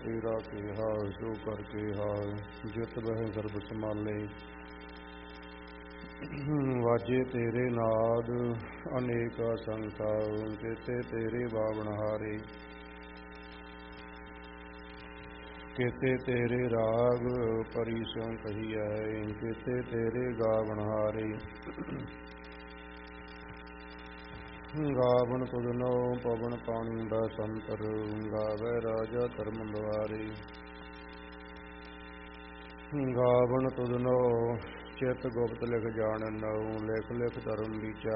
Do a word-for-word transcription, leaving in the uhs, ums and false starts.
ਤੇਰਾ ਕੇਹਾ ਸੋ ਕਰ ਕੇਹਾ, ਜਿਤ ਬਹਿ ਸਰਬ ਸਮਾਲੇ। ਵਾਜੇ ਤੇਰੇ ਨਾਦ ਅਨੇਕ ਅਸੰਖਾ, ਕੇਤੇ ਤੇਰੇ ਬਾਵਨਹਾਰੇ। ਕੇਤੇ ਤੇਰੇ ਰਾਗ ਪਰੀ ਸਿਉ ਕਹੀਐ, ਕੇਤੇ ਤੇਰੇ ਗਾਵਨਹਾਰੇ। ਗਾਵਨ ਤੁਧਨੋ ਪਵਨ ਪਾਣੀ ਬਸੰਤਰ, ਗਾਵੈ ਰਾਜਾ ਧਰਮ ਦੁਆਰੇ। ਗਾਵਨ ਤੁਧਨੋ ਚਿਤ ਗੁਪਤ ਲਿਖ ਜਾਣਨਉ, ਲਿਖ ਲਿਖ ਧਰਮ ਵਿਚਾਰੇ।